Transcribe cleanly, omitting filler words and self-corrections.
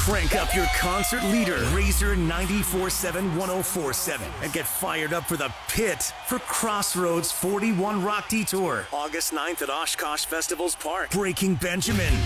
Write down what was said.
Crank up your concert leader, Razor 94.7-1047, and get fired up for the Pit for Crossroads 41 Rock Detour, August 9th at Oshkosh Festivals Park. Breaking Benjamin,